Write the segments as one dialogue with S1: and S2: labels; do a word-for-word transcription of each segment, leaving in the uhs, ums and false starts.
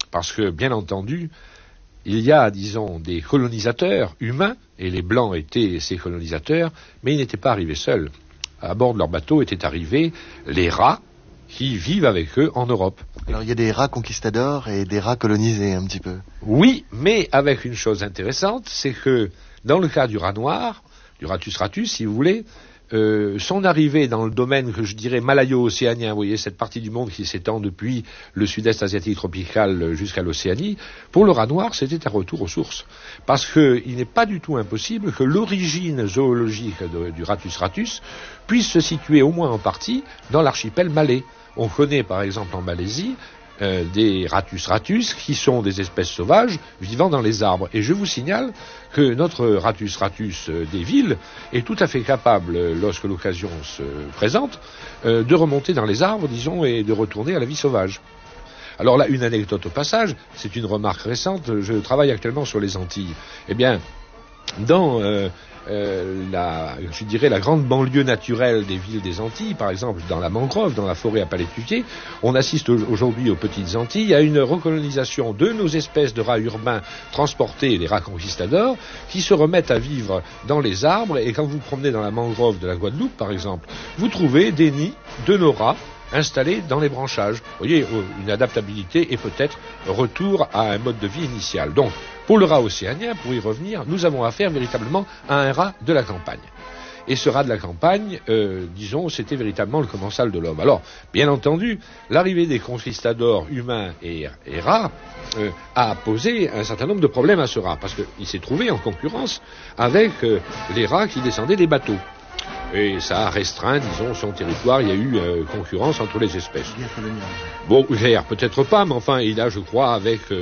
S1: Parce que, bien entendu, il y a, disons, des colonisateurs humains, et les Blancs étaient ces colonisateurs, mais ils n'étaient pas arrivés seuls. À bord de leur bateau étaient arrivés les rats qui vivent avec eux en Europe.
S2: Alors il y a des rats conquistadors et des rats colonisés un petit peu.
S1: Oui, mais avec une chose intéressante, c'est que dans le cas du rat noir, du Ratus ratus, si vous voulez, euh, son arrivée dans le domaine que je dirais malayo-océanien, vous voyez, cette partie du monde qui s'étend depuis le sud-est asiatique tropical jusqu'à l'Océanie, pour le rat noir, c'était un retour aux sources. Parce qu'il n'est pas du tout impossible que l'origine zoologique de, du Ratus ratus puisse se situer au moins en partie dans l'archipel malais. On connaît par exemple en Malaisie Euh, des Ratus ratus qui sont des espèces sauvages vivant dans les arbres. Et je vous signale que notre Ratus ratus euh, des villes est tout à fait capable, euh, lorsque l'occasion se présente, euh, de remonter dans les arbres, disons, et de retourner à la vie sauvage. Alors là, une anecdote au passage, c'est une remarque récente, je travaille actuellement sur les Antilles. Eh bien, dans euh, euh, la, je dirais la grande banlieue naturelle des villes des Antilles, par exemple dans la mangrove, dans la forêt à palétuvier, on assiste aujourd'hui aux petites Antilles à une recolonisation de nos espèces de rats urbains transportés, les rats conquistadors, qui se remettent à vivre dans les arbres. Et quand vous promenez dans la mangrove de la Guadeloupe, par exemple, vous trouvez des nids de nos rats installés dans les branchages. Vous voyez, une adaptabilité et peut-être retour à un mode de vie initial. Donc, pour le rat océanien, pour y revenir, nous avons affaire véritablement à un rat de la campagne. Et ce rat de la campagne, euh, disons, c'était véritablement le commensal de l'homme. Alors, bien entendu, l'arrivée des conquistadors humains et, et rats euh, a posé un certain nombre de problèmes à ce rat, parce qu'il s'est trouvé en concurrence avec euh, les rats qui descendaient des bateaux. Et ça a restreint, disons, son territoire. Il y a eu euh, concurrence entre les espèces.
S2: Guerre coloniale.
S1: Bon, guerre, peut-être pas, mais enfin, il a, je crois, avec, euh,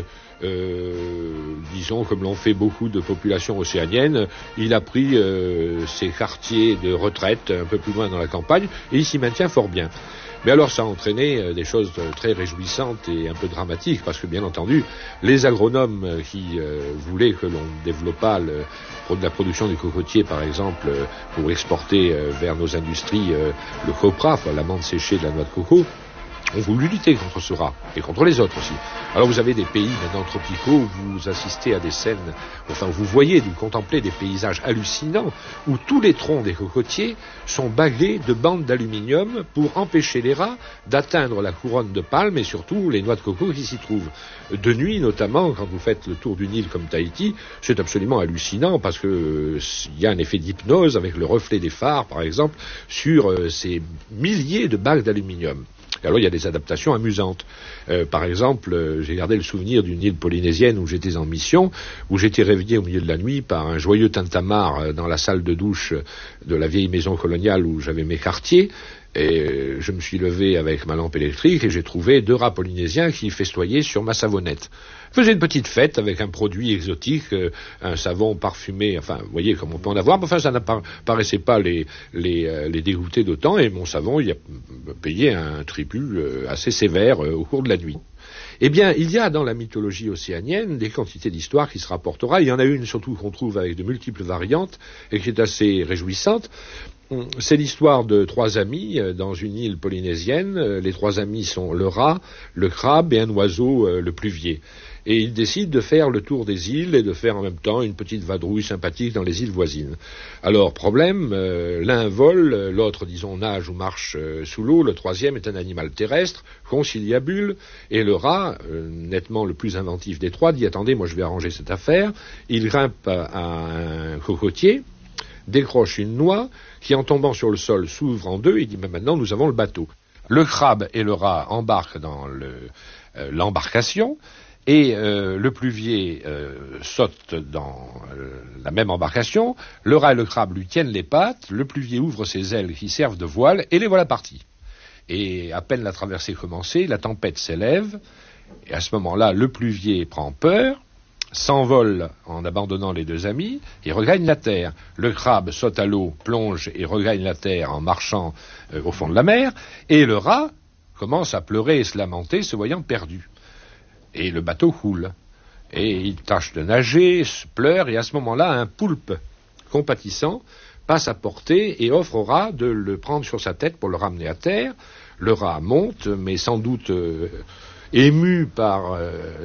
S1: euh, disons, comme l'ont fait beaucoup de populations océaniennes, il a pris euh, ses quartiers de retraite un peu plus loin dans la campagne, et il s'y maintient fort bien. Mais alors ça a entraîné euh, des choses euh, très réjouissantes et un peu dramatiques, parce que bien entendu, les agronomes euh, qui euh, voulaient que l'on développât le, de la production du cocotier, par exemple, euh, pour exporter euh, vers nos industries euh, le copra, enfin, l'amande séchée de la noix de coco, ont voulu lutter contre ce rat, et contre les autres aussi. Alors vous avez des pays maintenant tropicaux où vous assistez à des scènes, enfin vous voyez, vous contemplez des paysages hallucinants, où tous les troncs des cocotiers sont bagués de bandes d'aluminium pour empêcher les rats d'atteindre la couronne de palme et surtout les noix de coco qui s'y trouvent. De nuit notamment, quand vous faites le tour d'une île comme Tahiti, c'est absolument hallucinant parce que euh, il y a un effet d'hypnose avec le reflet des phares par exemple sur euh, ces milliers de bagues d'aluminium. Et alors il y a des adaptations amusantes. Euh, par exemple, euh, j'ai gardé le souvenir d'une île polynésienne où j'étais en mission, où j'étais réveillé au milieu de la nuit par un joyeux tintamarre euh, dans la salle de douche de la vieille maison coloniale où j'avais mes quartiers. Et euh, je me suis levé avec ma lampe électrique et j'ai trouvé deux rats polynésiens qui festoyaient sur ma savonnette. Je faisais une petite fête avec un produit exotique, euh, un savon parfumé, enfin, vous voyez comme on peut en avoir, mais enfin, ça ne paraissait pas les, les, euh, les dégoûter d'autant, et mon savon, il a payé un tribut euh, assez sévère euh, au cours de la nuit. Eh bien, il y a dans la mythologie océanienne des quantités d'histoires qui se rapportera. Il y en a une surtout qu'on trouve avec de multiples variantes et qui est assez réjouissante. C'est l'histoire de trois amis dans une île polynésienne. Les trois amis sont le rat, le crabe et un oiseau, le pluvier. Et ils décident de faire le tour des îles et de faire en même temps une petite vadrouille sympathique dans les îles voisines. Alors, problème, euh, l'un vole, l'autre, disons, nage ou marche euh, sous l'eau, le troisième est un animal terrestre, conciliabule, et le rat, euh, nettement le plus inventif des trois, dit « Attendez, moi je vais arranger cette affaire ». Il grimpe à un cocotier, décroche une noix, qui en tombant sur le sol s'ouvre en deux, il dit « Mais maintenant nous avons le bateau ». Le crabe et le rat embarquent dans le, euh, l'embarcation, et euh, le pluvier euh, saute dans euh, la même embarcation, le rat et le crabe lui tiennent les pattes, le pluvier ouvre ses ailes qui servent de voile, et les voilà partis. Et à peine la traversée commencée, la tempête s'élève, et à ce moment-là, le pluvier prend peur, s'envole en abandonnant les deux amis, et regagne la terre. Le crabe saute à l'eau, plonge et regagne la terre en marchant euh, au fond de la mer, et le rat commence à pleurer et se lamenter, se voyant perdu. Et le bateau coule. Et il tâche de nager, se pleure, et à ce moment-là, un poulpe compatissant passe à portée et offre au rat de le prendre sur sa tête pour le ramener à terre. Le rat monte, mais sans doute euh, ému par... Euh,